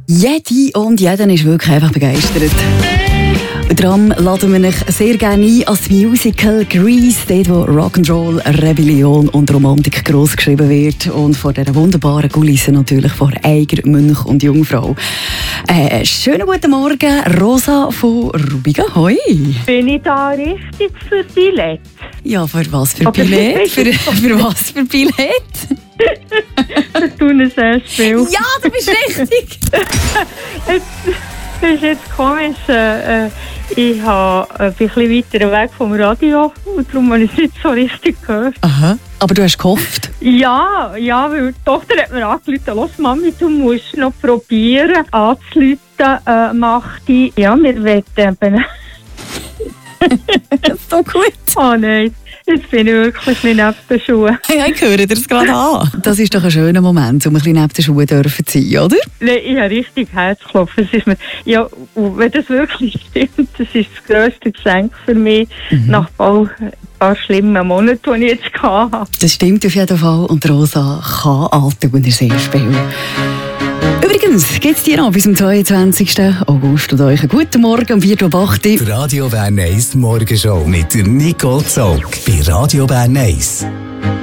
Jede und jeder ist wirklich einfach begeistert. Und darum laden wir euch sehr gerne ein als Musical Grease, dort wo Rock'n'Roll, Rebellion und Romantik gross geschrieben wird. Und vor dieser wunderbaren Kulisse natürlich vor Eiger, Mönch und Jungfrau. Schönen guten Morgen, Rosa von Rubiga. Hoi. Bin ich da richtig für Billett? Ja, für was für Billett? Für was für Billett? Für Thunerseespiel. Ja, du bist richtig. Das ist jetzt komisch. Ich bin ein bisschen weiter weg vom Radio und darum habe ich es nicht so richtig gehört. Aha, aber du hast gehofft? Ja, weil die Tochter hat mir angerufen, los Mami, du musst noch probieren anzurufen, macht die. Ja, wir wollen eben... Das ist so gut. Oh nein, jetzt bin ich wirklich ein bisschen neben den Schuhen. Ja, ich höre dir das gerade an. Das ist doch ein schöner Moment, um ein bisschen neben den Schuhen dürfen zu sein, oder? Nein, ich habe richtig Herzklopfen. Ja, und wenn das wirklich stimmt, das ist das grösste Geschenk für mich nach ein paar schlimmen Monaten, die ich jetzt hatte. Das stimmt auf jeden Fall. Und Rosa kann Althuner-See spielen. Übrigens gibt es dir noch bis zum 22. August und euch einen guten Morgen um 4.08 Uhr. Radio Bern 1 Morgenshow mit der Nicole Zog bei Radio Bern 1.